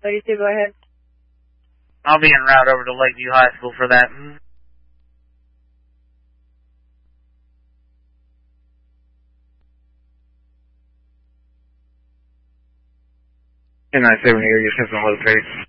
32, go ahead. I'll be en route over to Lakeview High School for that. 1097 here, your system located.